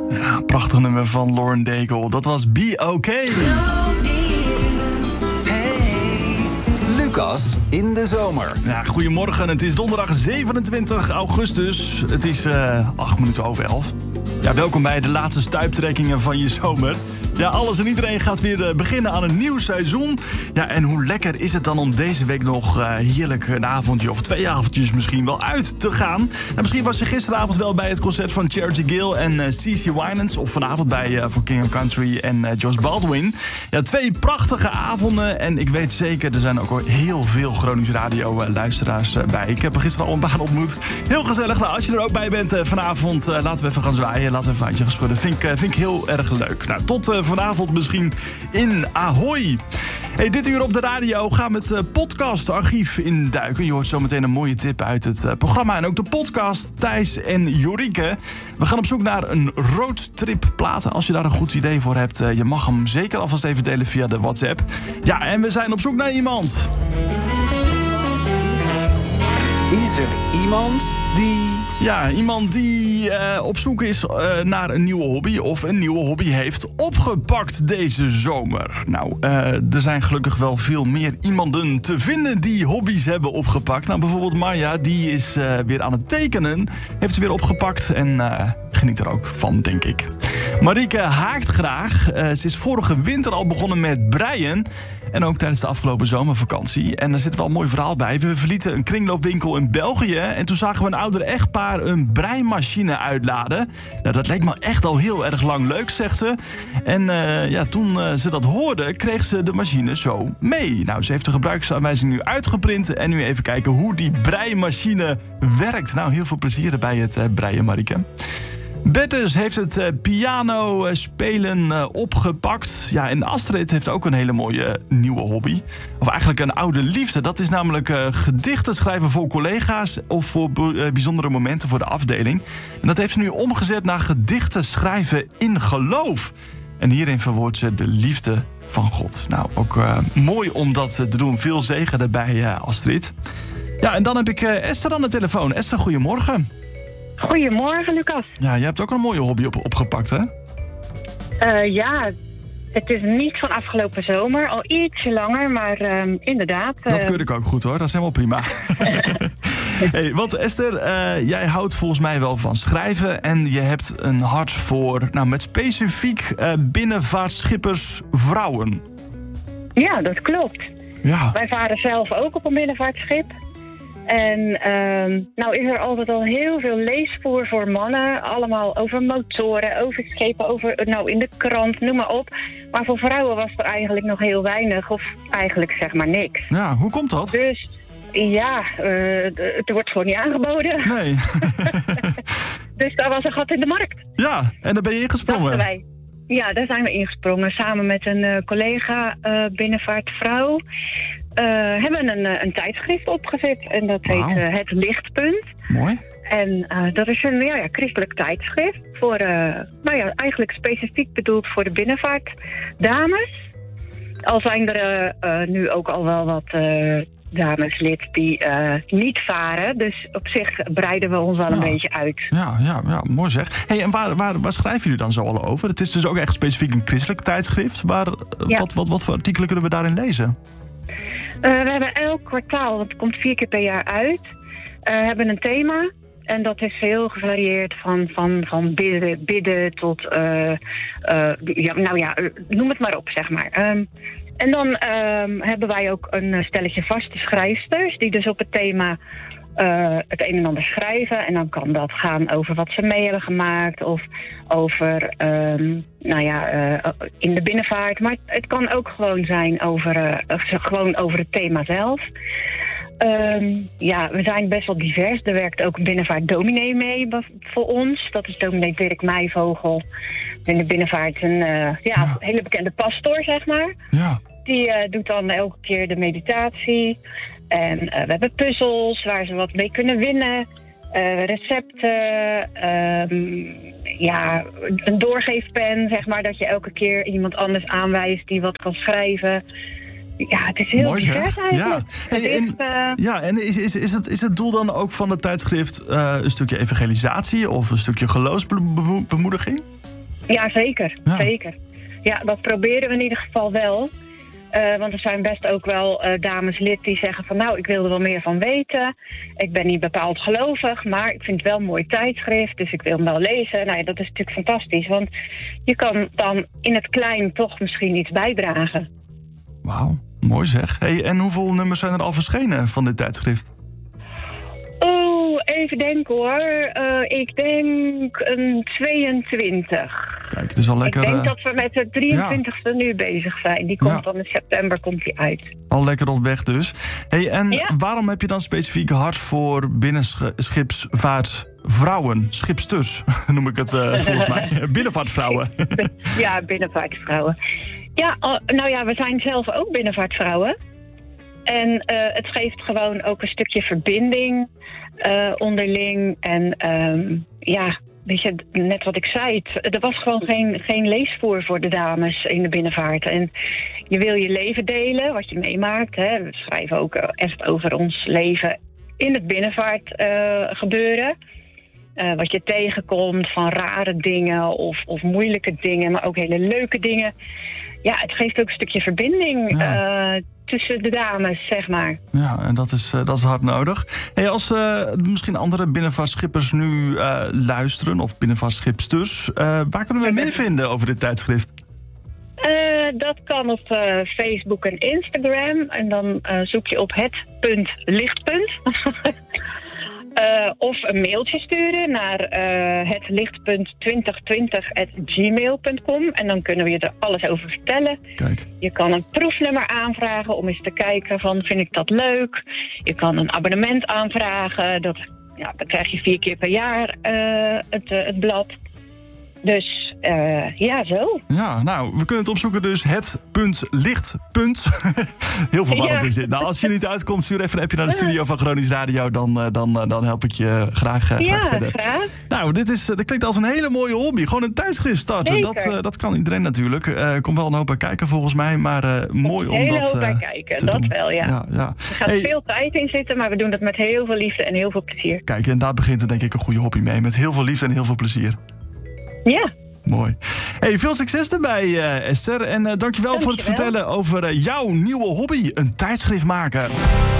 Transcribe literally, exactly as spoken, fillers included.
Ja, prachtig nummer van Lauren Daigle. Dat was Be OK. Lucas in de zomer. Ja, goedemorgen, het is donderdag zevenentwintig augustus. Het is uh, acht minuten over elf. Ja, welkom bij de laatste stuiptrekkingen van je zomer. Ja, alles en iedereen gaat weer uh, beginnen aan een nieuw seizoen. Ja, en hoe lekker is het dan om deze week nog uh, heerlijk een avondje of twee avondjes misschien wel uit te gaan. Nou, misschien was je gisteravond wel bij het concert van Charity Gill en uh, C C Winans. Of vanavond bij uh, voor King of Country en uh, Josh Baldwin. Ja, twee prachtige avonden. En ik weet zeker, er zijn ook al heel veel Gronings Radio uh, luisteraars uh, bij. Ik heb er gisteren al een baan ontmoet. Heel gezellig. Nou, als je er ook bij bent uh, vanavond, uh, laten we even gaan zwaaien. Laten we even een handje gaan schudden. Vind ik, uh, vind ik heel erg leuk. Nou, tot uh, vanavond misschien in Ahoy. Hey, dit uur op de radio gaan we het uh, podcastarchief induiken. Je hoort zometeen een mooie tip uit het uh, programma. En ook de podcast Thijs en Jorike. We gaan op zoek naar een roadtripplaat. Als je daar een goed idee voor hebt, uh, je mag hem zeker alvast even delen via de WhatsApp. Ja, en we zijn op zoek naar iemand. Is er iemand die... Ja, iemand die uh, op zoek is uh, naar een nieuwe hobby of een nieuwe hobby heeft opgepakt deze zomer. Nou, uh, er zijn gelukkig wel veel meer iemanden te vinden die hobby's hebben opgepakt. Nou, bijvoorbeeld Marja, die is uh, weer aan het tekenen, heeft ze weer opgepakt en uh, geniet er ook van, denk ik. Marieke haakt graag. Uh, ze is vorige winter al begonnen met breien. En ook tijdens de afgelopen zomervakantie. En er zit wel een mooi verhaal bij. We verlieten een kringloopwinkel in België. En toen zagen we een ouder echtpaar een breimachine uitladen. Nou, dat leek me echt al heel erg lang leuk, zegt ze. En uh, ja, toen uh, ze dat hoorde, kreeg ze de machine zo mee. Nou, ze heeft de gebruiksaanwijzing nu uitgeprint. En nu even kijken hoe die breimachine werkt. Nou, heel veel plezier bij het uh, breien, Marieke. Bertus heeft het uh, piano uh, spelen uh, opgepakt. Ja, en Astrid heeft ook een hele mooie uh, nieuwe hobby. Of eigenlijk een oude liefde. Dat is namelijk uh, gedichten schrijven voor collega's of voor uh, bijzondere momenten voor de afdeling. En dat heeft ze nu omgezet naar gedichten schrijven in geloof. En hierin verwoordt ze de liefde van God. Nou, ook uh, mooi om dat te doen. Veel zegen erbij, uh, Astrid. Ja, en dan heb ik uh, Esther aan de telefoon. Esther, goedemorgen. Goedemorgen, Lucas. Ja, je hebt ook een mooie hobby op, opgepakt, hè? Uh, ja, het is niet van afgelopen zomer, al ietsje langer, maar uh, inderdaad... Uh... Dat keur ik ook goed, hoor. Dat is helemaal prima. Hey, want Esther, uh, jij houdt volgens mij wel van schrijven en je hebt een hart voor, nou, met specifiek uh, binnenvaartschippers vrouwen. Ja, dat klopt. Ja. Wij varen zelf ook op een binnenvaartschip. En uh, nou is er altijd al heel veel leesvoer voor mannen. Allemaal over motoren, over schepen, over, nou in de krant, noem maar op. Maar voor vrouwen was er eigenlijk nog heel weinig. Of eigenlijk zeg maar niks. Ja, hoe komt dat? Dus ja, uh, het wordt gewoon niet aangeboden. Nee. Dus daar was een gat in de markt. Ja, en daar ben je ingesprongen. Wij. Ja, daar zijn we ingesprongen. Samen met een uh, collega uh, binnenvaartvrouw. Uh, hebben een, een tijdschrift opgezet en dat heet wow. uh, Het Lichtpunt. Mooi. En uh, dat is een ja, ja, christelijk tijdschrift voor, uh, nou ja, eigenlijk specifiek bedoeld voor de binnenvaartdames. Al zijn er uh, uh, nu ook al wel wat uh, dameslid die uh, niet varen, dus op zich breiden we ons wel een ja. beetje uit. Ja, ja, ja, mooi zeg. Hey, en waar, waar, waar schrijven jullie dan zo al over? Het is dus ook echt specifiek een christelijk tijdschrift. Waar, ja. wat, wat, wat voor artikelen kunnen we daarin lezen? Uh, we hebben elk kwartaal, want het komt vier keer per jaar uit, uh, hebben een thema. En dat is heel gevarieerd van, van, van bidden, bidden tot, uh, uh, ja, nou ja, noem het maar op, zeg maar. Um, en dan um, hebben wij ook een stelletje vaste schrijfsters, die dus op het thema uh, het een en ander schrijven. En dan kan dat gaan over wat ze mee hebben gemaakt of over, um, nou ja, uh, in de binnenvaart. Maar het kan ook gewoon zijn over, uh, gewoon over het thema zelf. Um, ja, we zijn best wel divers. Er werkt ook een binnenvaartdominee mee voor ons. Dat is dominee Dirk Meijvogel. In de binnenvaart een uh, ja, ja. hele bekende pastoor, zeg maar. Ja. Die uh, doet dan elke keer de meditatie. En uh, we hebben puzzels waar ze wat mee kunnen winnen. Uh, recepten. Um, ja, een doorgeefpen, zeg maar. Dat je elke keer iemand anders aanwijst die wat kan schrijven. Ja, het is heel mooi, divers eigenlijk. Ja, en, en, is, uh... ja, en is, is, is, het, is het doel dan ook van het tijdschrift uh, een stukje evangelisatie of een stukje geloofsbemoediging? Ja, zeker. Ja. zeker. Ja, dat proberen we in ieder geval wel. Uh, want er zijn best ook wel uh, dames lid die zeggen van... nou, ik wil er wel meer van weten. Ik ben niet bepaald gelovig, maar ik vind het wel een mooi tijdschrift. Dus ik wil hem wel lezen. Nou ja, dat is natuurlijk fantastisch. Want je kan dan in het klein toch misschien iets bijdragen. Wauw, mooi zeg. Hey, en hoeveel nummers zijn er al verschenen van dit tijdschrift? Oeh, even denken hoor. Uh, ik denk een tweeëntwintig. Kijk, het is wel lekker. Ik denk uh, dat we met de drieëntwintigste ja. nu bezig zijn. Die komt ja. dan in september komt die uit. Al lekker op weg dus. Hey, en ja. waarom heb je dan specifiek hart voor binnenschipsvaartvrouwen? Schipsters noem ik het uh, volgens mij. Binnenvaartvrouwen. Ja, binnenvaartvrouwen. Ja, uh, nou ja, we zijn zelf ook binnenvaartvrouwen. En uh, het geeft gewoon ook een stukje verbinding uh, onderling. En um, ja, weet je, net wat ik zei, het, er was gewoon geen, geen leesvoer voor de dames in de binnenvaart. En je wil je leven delen, wat je meemaakt. Hè. We schrijven ook echt over ons leven in het binnenvaart uh, gebeuren. Uh, wat je tegenkomt van rare dingen of, of moeilijke dingen, maar ook hele leuke dingen. Ja, het geeft ook een stukje verbinding ja. uh, tussen de dames, zeg maar. Ja, en dat is, uh, dat is hard nodig. Hey, als uh, misschien andere binnenvaartschippers nu uh, luisteren, of binnenvaartschipsters, uh, waar kunnen we meer vinden over dit tijdschrift? Uh, dat kan op uh, Facebook en Instagram. En dan uh, zoek je op het punt lichtpunt. Uh, of een mailtje sturen naar uh, het lichtpunt twintig twintig at gmail punt com. En dan kunnen we je er alles over vertellen. Kijk. Je kan een proefnummer aanvragen om eens te kijken van, vind ik dat leuk? Je kan een abonnement aanvragen. Dat, ja, dan krijg je vier keer per jaar uh, het, uh, het blad. Dus uh, ja, zo. Ja, nou, we kunnen het opzoeken dus. Het punt licht punt. Heel verwarrend ja. is dit. Nou, als je niet uitkomt, stuur even een appje naar de studio van Gronings Radio. Dan, uh, dan, uh, dan help ik je graag, uh, graag ja, verder. Graag. Nou, dit, is, uh, dit klinkt als een hele mooie hobby. Gewoon een tijdschrift starten. Dat, uh, dat kan iedereen natuurlijk. Er uh, komt wel een hoop bij kijken volgens mij. Maar uh, mooi om dat uh, Een hele hoop bij kijken, dat doen. wel, ja. ja, ja. Er gaat hey. veel tijd in zitten, maar we doen dat met heel veel liefde en heel veel plezier. Kijk, en daar begint er denk ik een goede hobby mee. Met heel veel liefde en heel veel plezier. Ja. Mooi. Hey, veel succes erbij, uh, Esther. En uh, dankjewel Dank voor het vertellen over uh, jouw nieuwe hobby. Een tijdschrift maken.